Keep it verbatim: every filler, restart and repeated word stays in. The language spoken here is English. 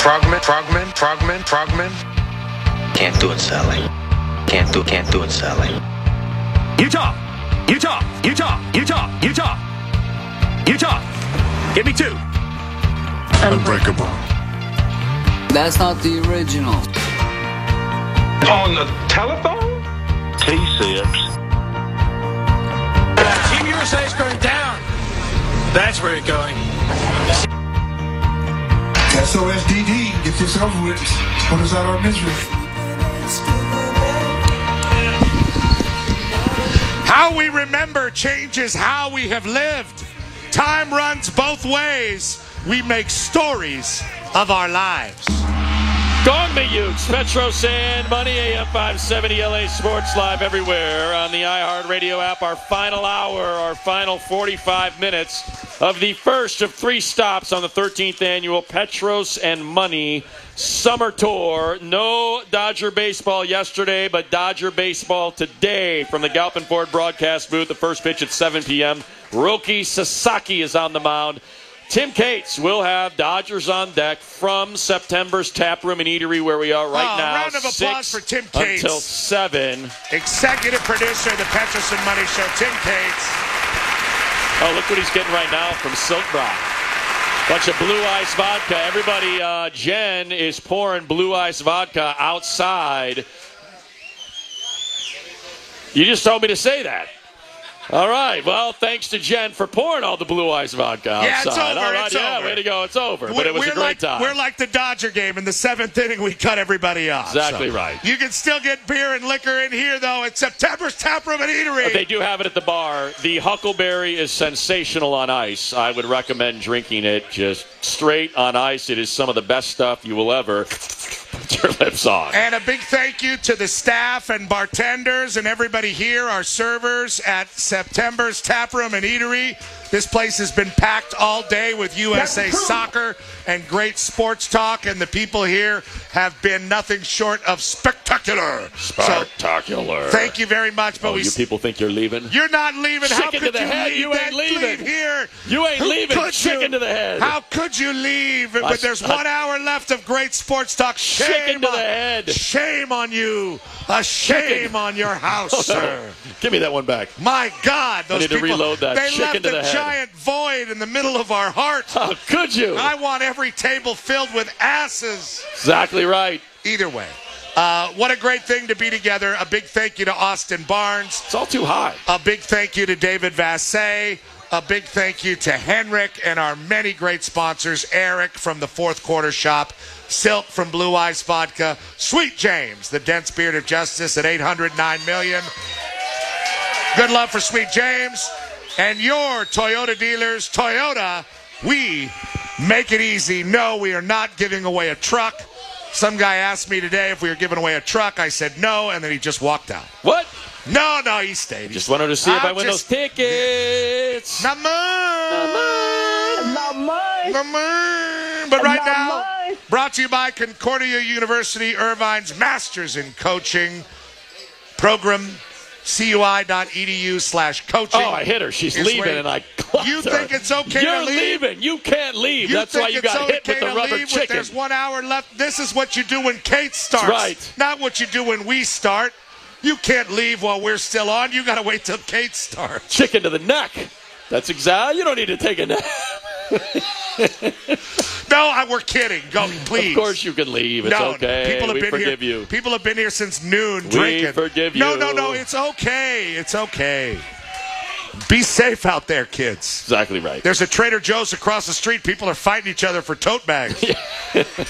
Frogman, Frogman, Frogman, Frogman. Can't do it, Sally. Can't do, can't do it, Sally. Utah, Utah, Utah, Utah, Utah, Utah. Give me two. Unbreakable. That's not the original. On the telephone? T-Sips. Team U S A is going down. That's where it's going. S O S D D. Get this over with. Put us out of our misery. How we remember changes how we have lived. Time runs both ways. We make stories of our lives. Gong me, Ukes. Petros and Money, A M five seventy L A Sports Live everywhere on the iHeartRadio app. Our final hour, our final forty-five minutes of the first of three stops on the thirteenth annual Petros and Money Summer Tour. No Dodger baseball yesterday, but Dodger baseball today from the Galpin Ford broadcast booth. The first pitch at seven p.m. Roki Sasaki is on the mound. Tim Cates will have Dodgers on deck from September's Tap Room and Eatery where we are right oh, now. Round of applause for Tim Cates. Until seven. Executive producer of the Petros and Money Show, Tim Cates. Oh, look what he's getting right now from Silk Brown. Bunch of Blue Ice vodka. Everybody, uh, Jen is pouring Blue Ice vodka outside. You just told me to say that. All right. Well, thanks to Jen for pouring all the Blue Ice vodka outside. Yeah, it's over. All right, it's yeah, over. way to go. It's over. But we're, it was a great like, time. We're like the Dodger game. In the seventh inning, we cut everybody off. Exactly so. right. You can still get beer and liquor in here, though, at September's Tap Room and Eatery. They do have it at the bar. The Huckleberry is sensational on ice. I would recommend drinking it just straight on ice. It is some of the best stuff you will ever put your lips on. And a big thank you to the staff and bartenders and everybody here, our servers at September's Tap Room and Eatery. This place has been packed all day with U S A Soccer and great sports talk, and the people here have been nothing short of spectacular. Spectacular. So, thank you very much. But oh, we you people think you're leaving? You're not leaving. Chicken How could to the you head. leave You ain't that leaving. here? You ain't Who leaving. could Chicken you? to the head. How could you leave? I, But there's I, one hour left of great sports talk. Shame Chicken to on, the head. Shame on you. A shame Chicken. on your house, sir. Give me that one back. My God, those I need people, to reload that. They Chicken left to a the head. giant void in the middle of our heart. How could you? I want every table filled with asses. Exactly right. Either way. Uh, what a great thing to be together. A big thank you to Austin Barnes. It's all too high. A big thank you to David Vassay. A big thank you to Henrik and our many great sponsors. Eric from the Fourth Quarter Shop. Silk from Blue Ice Vodka. Sweet James, the dense beard of justice at eight hundred nine million. Good love for Sweet James. And your Toyota dealers. Toyota, we make it easy. No, we are not giving away a truck. Some guy asked me today if we were giving away a truck. I said no, and then he just walked out. What? No, no, he stayed. Just wanted to see if I'm I win just- those tickets. Not mine. Not mine. Not mine. But right Not now, mine. brought to you by Concordia University, Irvine's Masters in Coaching program, cui.edu slash coaching. Oh, I hit her. She's is leaving, where- and I clocked You her. think it's okay You're to leave? leaving. You can't leave. You That's think why you it's got hit okay with the to rubber leave when chicken. There's one hour left. This is what you do when Kate starts. right. Not what you do when we start. You can't leave while we're still on. You got to wait till Kate starts. Chicken to the neck. That's exactly. You don't need to take a nap. No, I, we're kidding. Go, please. Of course you can leave. It's no, okay. People have we been forgive here. you. People have been here since noon We drinking. forgive No, you. no, no. It's okay. It's okay. Be safe out there, kids. Exactly right. There's a Trader Joe's across the street. People are fighting each other for tote bags.